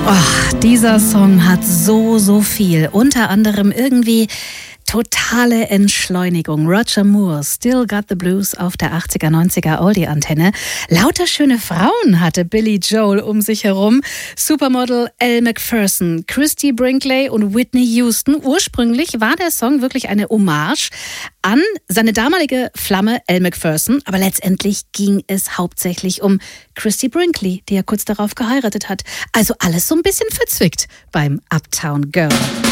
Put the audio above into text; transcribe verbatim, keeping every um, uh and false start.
Oh, dieser Song hat so, so viel. Unter anderem irgendwie totale Entschleunigung. Roger Moore, Still Got the Blues auf der achtziger, neunziger Oldie-Antenne. Lauter schöne Frauen hatte Billy Joel um sich herum. Supermodel Elle Macpherson, Christy Brinkley und Whitney Houston. Ursprünglich war der Song wirklich eine Hommage an seine damalige Flamme Elle Macpherson, aber letztendlich ging es hauptsächlich um Christy Brinkley, die er kurz darauf geheiratet hat. Also alles so ein bisschen verzwickt beim Uptown Girl.